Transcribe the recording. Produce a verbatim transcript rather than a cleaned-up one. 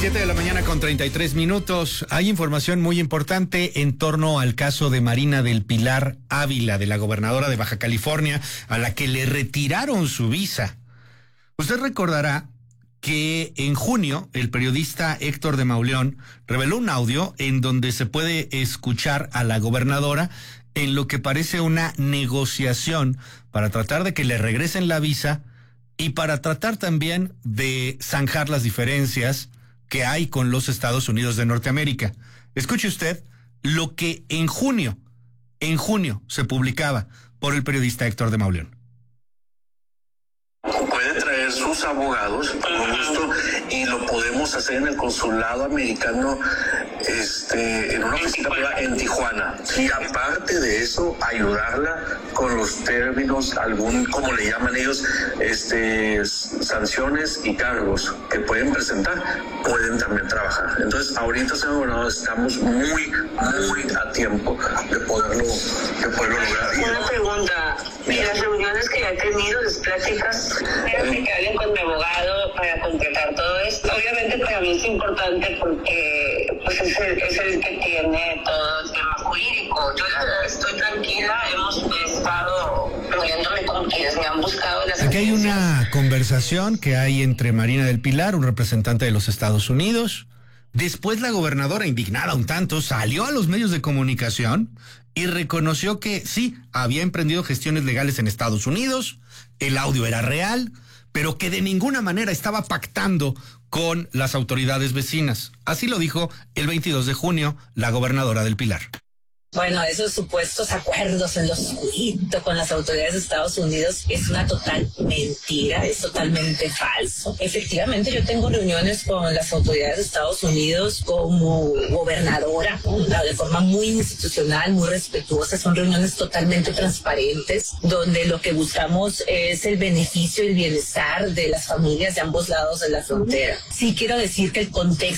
siete de la mañana con treinta y tres minutos. Hay información muy importante en torno al caso de Marina del Pilar Ávila, de la gobernadora de Baja California, a la que le retiraron su visa. Usted recordará que en junio el periodista Héctor de Mauleón reveló un audio en donde se puede escuchar a la gobernadora en lo que parece una negociación para tratar de que le regresen la visa y para tratar también de zanjar las diferencias que hay con los Estados Unidos de Norteamérica. Escuche usted lo que en junio, en junio se publicaba por el periodista Héctor de Mauleón. Puede traer sus abogados con gusto y lo podemos hacer en el consulado americano, este, en una oficina privada en Tijuana. Y aparte de eso, ayudarla con los términos, algún, como le llaman ellos, este, sanciones y cargos que pueden presentar, pueden también trabajar. Entonces, ahorita, señor gobernador, estamos muy, muy a tiempo de poderlo, de poderlo lograr. Una pregunta, en las reuniones que he tenido, las pláticas, que hablen con mi abogado para completar todo esto. Obviamente para mí es importante porque pues es el, es el que tiene todo el tema jurídico. Yo la verdad estoy tranquila, hemos estado reuniéndome con quienes me han buscado. Las Aquí hay una conversación que hay entre Marina del Pilar, un representante de los Estados Unidos. Después la gobernadora, indignada un tanto, salió a los medios de comunicación y reconoció que sí, había emprendido gestiones legales en Estados Unidos, el audio era real, pero que de ninguna manera estaba pactando con las autoridades vecinas. Así lo dijo el veintidós de junio la gobernadora del Pilar. Bueno, esos supuestos acuerdos en lo oscurito con las autoridades de Estados Unidos es una total mentira, es totalmente falso. Efectivamente, yo tengo reuniones con las autoridades de Estados Unidos como gobernadora, de forma muy institucional, muy respetuosa. Son reuniones totalmente transparentes, donde lo que buscamos es el beneficio y el bienestar de las familias de ambos lados de la frontera. Sí quiero decir que el contexto